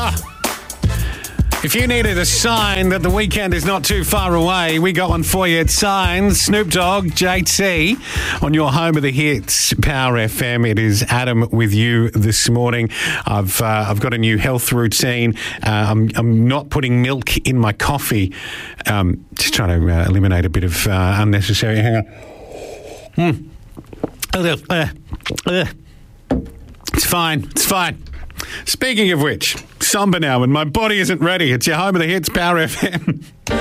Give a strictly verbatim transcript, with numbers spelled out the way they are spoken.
Ah. If you needed a sign that the weekend is not too far away, we got one for you. It's Signs, Snoop Dogg, J T, on your home of the hits, Power F M. It is Adam with you this morning. I've uh, I've got a new health routine. Uh, I'm I'm not putting milk in my coffee. Um, just trying to uh, eliminate a bit of uh, unnecessary. Hang on. Mm. Uh, uh, uh. It's fine. It's fine. Speaking of which, somber now, and my body isn't ready. It's your home of the hits, Power F M.